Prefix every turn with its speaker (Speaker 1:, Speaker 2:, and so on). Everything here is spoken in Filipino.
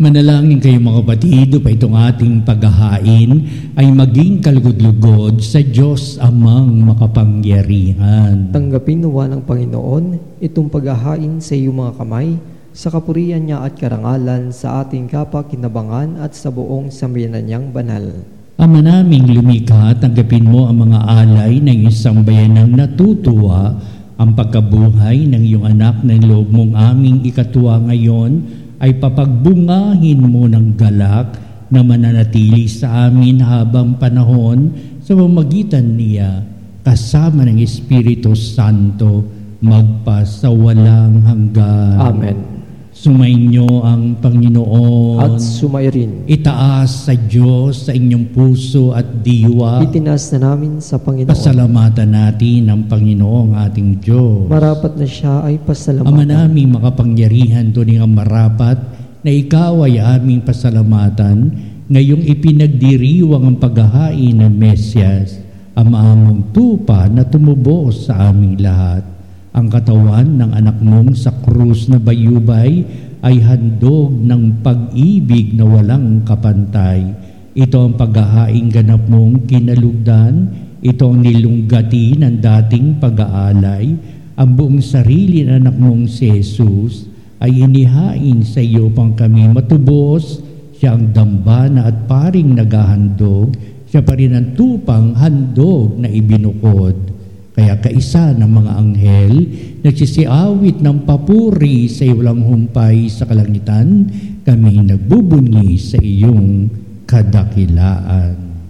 Speaker 1: Manalangin kayo mga kapatid, upang itong ating paghahain ay maging kalugod-lugod sa Diyos Amang makapangyarihan.
Speaker 2: Tanggapin nawa ng Panginoon itong paghahain sa iyong mga kamay, sa kapurihan niya at karangalan sa ating kapakinabangan at sa buong sambayanan niyang banal.
Speaker 1: Ama naming lumikha, tanggapin mo ang mga alay ng isang bayanang natutuwa, ang pagkabuhay ng iyong anak ng loob mong aming ikatuwa ngayon, ay papagbungahin mo ng galak na mananatili sa amin habang panahon sa pamamagitan niya kasama ng Espiritu Santo magpasawalang hanggan.
Speaker 2: Amen.
Speaker 1: Sumainyo ang Panginoon.
Speaker 2: At sumairin.
Speaker 1: Itaas sa Diyos sa inyong puso at diwa.
Speaker 2: Itinas na namin sa Panginoon.
Speaker 1: Pasalamatan natin ang Panginoong ating Diyos.
Speaker 2: Marapat na siya ay pasalamatan.
Speaker 1: Ama naming makapangyarihan, tunay ang marapat na ikaw ay aming pasalamatan ngayong ipinagdiriwang ang paghahain ng Mesyas, ang maamong tupa na tumubos sa aming lahat. Ang katawan ng anak mong sa krus na bayubay ay handog ng pag-ibig na walang kapantay. Ito ang paghahaing ganap mong kinalugdan, ito ang nilunggati ng dating pag-aalay. Ang buong sarili ng anak mong si Jesus ay inihain sa iyo pang kami matubos. Siya ang dambana at paring naghahandog, siya pa rin ang tupang handog na ibinukod. Kaya kaisa ng mga anghel, nagsisiawit ng papuri sa iwalang humpay sa kalangitan, kami nagbubunyi sa iyong kadakilaan.